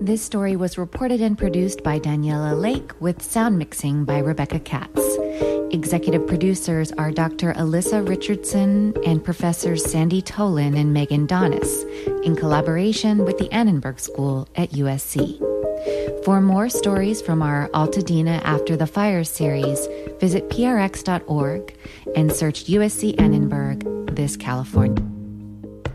This story was reported and produced by Daniela Lake with sound mixing by Rebecca Katz. Executive producers are Dr. Alyssa Richardson and Professors Sandy Tolan and Megan Donis, in collaboration with the Annenberg School at USC. For more stories from our Altadena After the Fire series, visit prx.org and search USC Annenberg, this California.